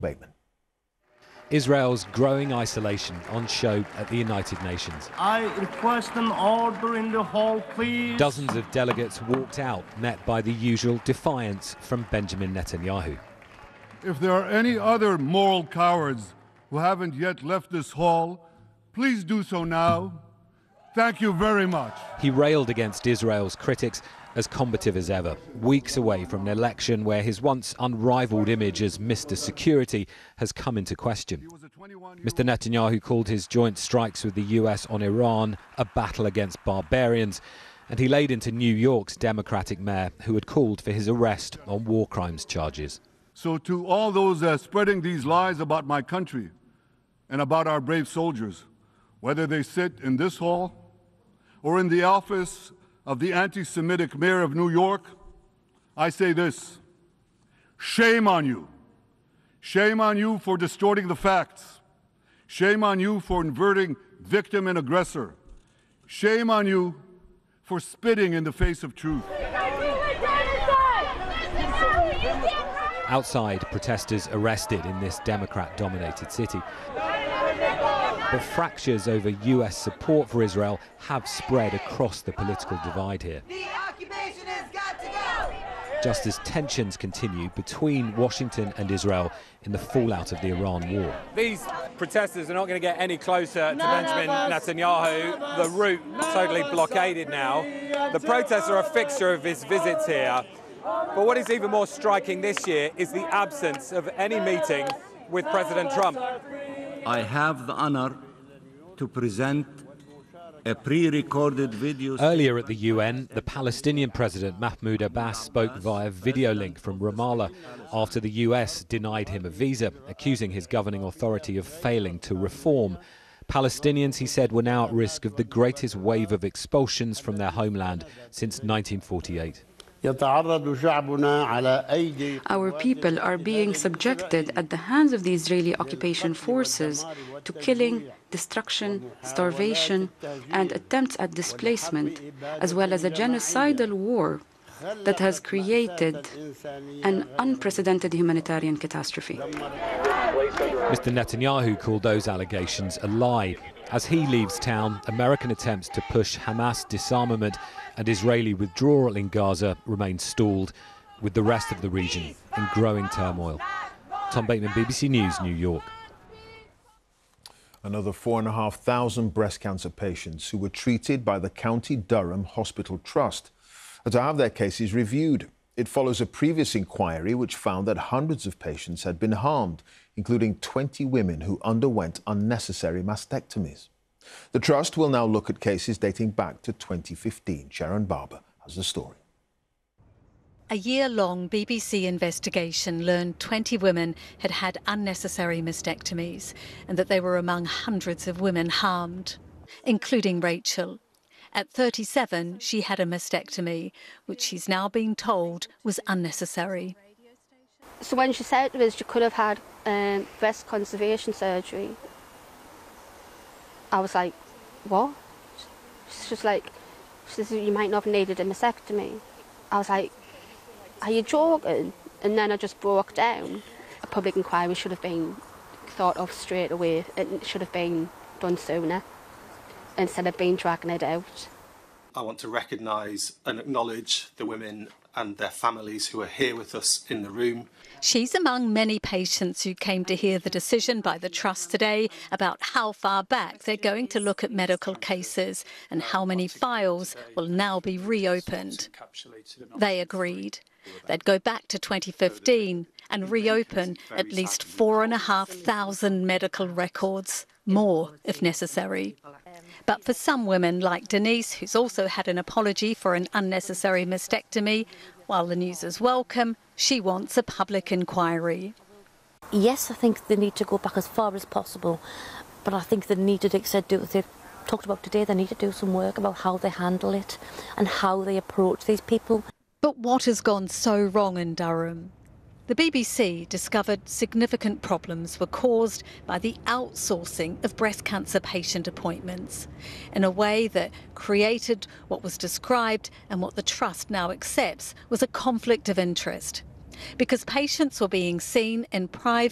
Bateman. Israel's growing isolation on show at the United Nations. I request an order in the hall, please. Dozens of delegates walked out, met by the usual defiance from Benjamin Netanyahu. If there are any other moral cowards who haven't yet left this hall, please do so now. Thank you very much. He railed against Israel's critics, as combative as ever, weeks away from an election where his once unrivaled image as Mr. Security has come into question. Mr. Netanyahu called his joint strikes with the US on Iran a battle against barbarians, and he laid into New York's Democratic mayor who had called for his arrest on war crimes charges. So to all those spreading these lies about my country and about our brave soldiers, whether they sit in this hall or in the office of the anti-Semitic mayor of New York, I say this: shame on you. Shame on you for distorting the facts. Shame on you for inverting victim and aggressor. Shame on you for spitting in the face of truth. Outside, protesters arrested in this Democrat-dominated city. But fractures over US support for Israel have spread across the political divide here. The occupation has got to go! Just as tensions continue between Washington and Israel in the fallout of the Iran war. These protesters are not going to get any closer to Benjamin Netanyahu. The route totally blockaded now. The protests are a fixture of his visits here. But what is even more striking this year is the absence of any meeting with President Trump. I have the honor to present a pre-recorded video. Earlier at the UN, the Palestinian President Mahmoud Abbas spoke via video link from Ramallah after the US denied him a visa, accusing his governing authority of failing to reform. Palestinians, he said, were now at risk of the greatest wave of expulsions from their homeland since 1948. Our people are being subjected at the hands of the Israeli occupation forces to killing, destruction, starvation, and attempts at displacement, as well as a genocidal war that has created an unprecedented humanitarian catastrophe. Mr. Netanyahu called those allegations a lie. As he leaves town, American attempts to push Hamas disarmament and Israeli withdrawal in Gaza remain stalled, with the rest of the region in growing turmoil. Tom Bateman, BBC News, New York. Another 4,500 breast cancer patients who were treated by the County Durham Hospital Trust are to have their cases reviewed. It follows a previous inquiry which found that hundreds of patients had been harmed, including 20 women who underwent unnecessary mastectomies. The Trust will now look at cases dating back to 2015. Sharon Barber has the story. A year-long BBC investigation learned 20 women had had unnecessary mastectomies and that they were among hundreds of women harmed, including Rachel. At 37, she had a mastectomy, which she's now being told was unnecessary. So when she said to us she could have had breast conservation surgery, I was like, what? She's just like, she says, you might not have needed a mastectomy. I was like, are you joking? And then I just broke down. A public inquiry should have been thought of straight away. It should have been done sooner, instead of being dragging it out. I want to recognise and acknowledge the women and their families who are here with us in the room. She's among many patients who came to hear the decision by the Trust today about how far back they're going to look at medical cases and how many files will now be reopened. They agreed. They'd go back to 2015 and reopen at least 4,500 medical records, more if necessary. But for some women, like Denise, who's also had an apology for an unnecessary mastectomy, while the news is welcome, she wants a public inquiry. Yes, I think they need to go back as far as possible, but I think they need to, they've talked about today, they need to do some work about how they handle it and how they approach these people. But what has gone so wrong in Durham? The BBC discovered significant problems were caused by the outsourcing of breast cancer patient appointments in a way that created what was described and what the Trust now accepts was a conflict of interest, because patients were being seen in private